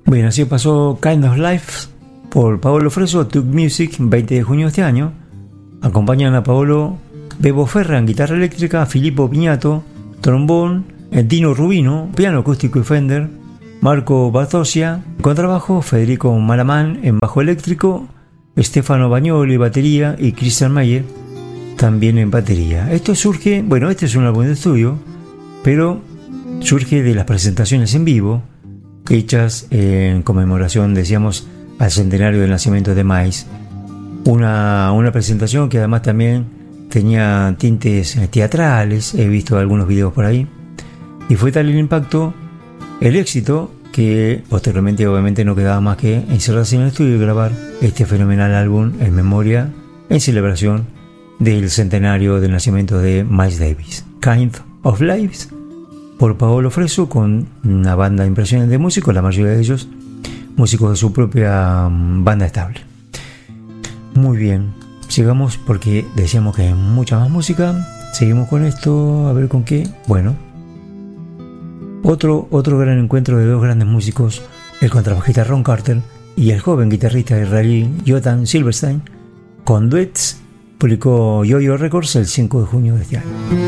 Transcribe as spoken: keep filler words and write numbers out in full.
Bueno, así pasó Kind of Life por Paolo Freso, Tug Music, veinte de junio de este año. Acompañan a Paolo Bebo Ferra en guitarra eléctrica, Filippo Piñato, trombón, Dino Rubino, piano acústico y Fender, Marco Bartosia, contrabajo, Federico Malamán en bajo eléctrico, Stefano Bagnoli batería y Christian Mayer también en batería. Esto surge, bueno, este es un álbum de estudio, pero surge de las presentaciones en vivo hechas en conmemoración, decíamos, al centenario del nacimiento de Miles. Una, una presentación que además también tenía tintes teatrales, he visto algunos videos por ahí, y fue tal el impacto, el éxito, que posteriormente obviamente no quedaba más que encerrarse en el estudio y grabar este fenomenal álbum en memoria, en celebración del centenario del nacimiento de Miles Davis. Kind of Life por Paolo Freso, con una banda impresionante de músicos, la mayoría de ellos músicos de su propia banda estable. Muy bien, sigamos porque decíamos que hay mucha más música. Seguimos con esto, a ver con qué. Bueno, otro, otro gran encuentro de dos grandes músicos, el contrabajista Ron Carter y el joven guitarrista israelí Yotam Silverstein, con duets. Publicó Yo-Yo Records el cinco de junio de este año.